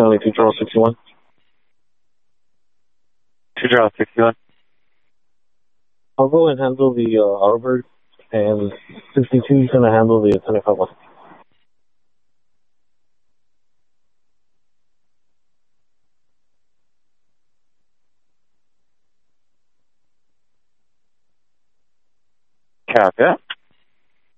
Charlie 261. 261. I'll go and handle the Arbor, and 62 is going to handle the 25-1. Copy that.